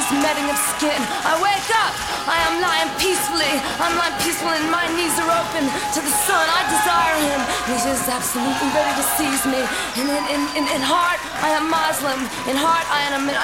matting of skin. I wake up, I am lying peacefully. I'm lying peaceful and my knees are open to the sun. I desire him. He's just absolutely ready to seize me. And in heart, I am Muslim. In heart, I am